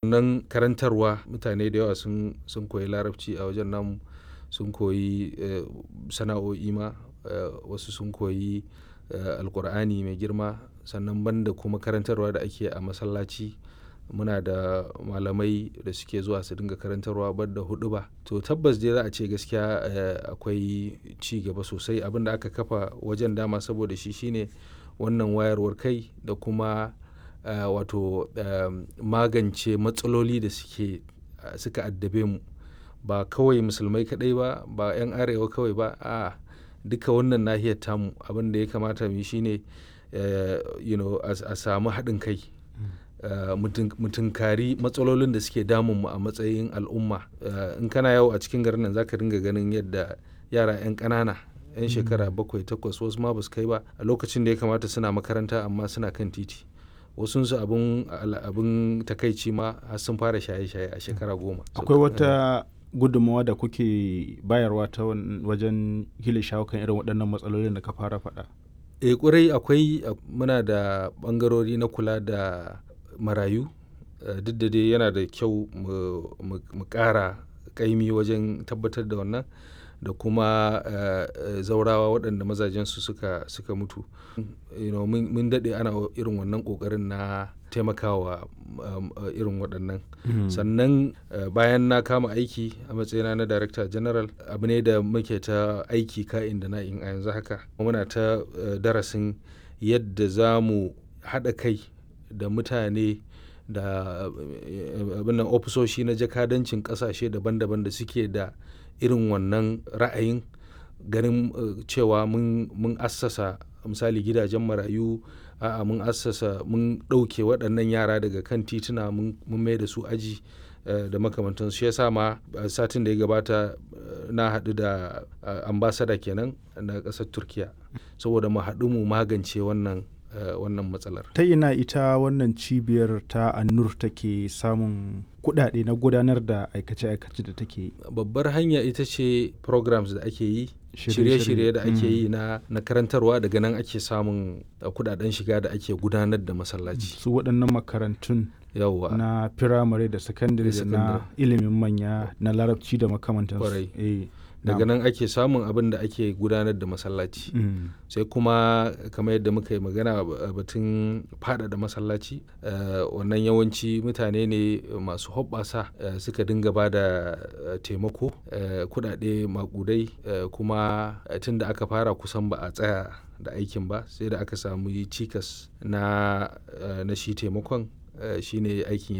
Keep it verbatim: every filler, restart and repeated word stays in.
sannan karantarwa, mutane da yawa sun sun koyi larabci a wajen namu, sun koyi eh, sana'o'i ma, eh, wasu sun koyi eh, alkur'ani mai girma, sannan banda kuma karantarwa da ake a masallaci muna da malamai da suke zuwa su dinga karantarwa banda huɗuba. To tabbas dai za a ce gaskiya eh, akwai ci gaba sosai. Abin da aka kafa wajen dama saboda shi shine wannan wayarwar kai da kuma uh, wato uh, magance matsaloli da suke uh, suka addabe mu, ba kawai musulmai kadai ba, ba 'yan arewa kawai ba, a duka wannan nahiyar tamu. Abin da ya kamata mu yi shine uh, you know, a samu haɗin kai, uh, mutunkari matsalolin da suke damun mu a matsayin al'umma. Uh, in kana yawo a cikin garin nan zaka dinga ganin yadda yara 'yan ƙanana 'yan shekara bakwai takwas, wasu ma ba su kai ba, a lokacin da ya kamata suna makaranta amma suna kan titi. Wasunsu abin abin takaici ma har sun fara shaye-shaye a shekara goma. Akwai wata gudunmawa da kuke bayarwa ta wajen hila shawo kan irin waɗannan matsalolin da ka fara faɗa? Eh ƙwarai akwai. Muna da ɓangarori na kula da marayu, duk da dai yana da kyau mu ƙara ƙaimi wajen tabbatar da wannan, da kuma uh, zaurawa waɗanda mazajensu suka, suka mutu. You know, mun daɗe ana irin wannan ƙoƙarin na taimakawa um, uh, irin waɗannan. Mm-hmm. Sannan uh, bayan na kama aiki a matsayina na Director General, abu ne da muke ta aiki ka'in da na'in a yanzu haka. Muna ta uh, darasin yadda za mu haɗa kai da mutane da uh, abin nan ofisoshi na jakadancin ƙasashe daban-daban da suke da irin wannan ra'ayin, ganin uh, cewa mun, mun assasa misali gidajen marayu, a'a mun assasa mun ɗauke waɗannan yara daga kan tituna mun mai da su aji uh, da makamantansu. Shi yasa ma uh, satin da ya gabata uh, na haɗu da uh, ambasada kenan na ƙasar Turkiya saboda mu haɗu mu magance wannan Uh, wannan matsalar. Ta ina ita wannan cibiyar ta An-Nur take samun kuɗaɗe na gudanar da aikace-aikace da take yi? Babbar hanya ita ce programs da ake yi, shirye-shirye da ake yi na, na karantarwa, daga nan ake samun uh, kuɗaɗen shiga da ake gudanar da masallaci. Su waɗannan makarantun yawwa na firamare da sakandare da na ilimin manya na larabci da makamantansu. Eh. Daga nan ake samun abin da ake gudanar da masallaci. Mm. Sai kuma kamar yadda muka yi magana batun faɗaɗa masallaci, uh, wannan yawanci mutane ne masu hoɓɓasa uh, suka dinga ba da uh, taimako, uh, kuɗaɗe maƙudai, uh, kuma uh, tun da aka fara kusan ba a tsaya da aikin ba, sai da aka samu cikas na, uh, na shi taimakon, uh, shine aikin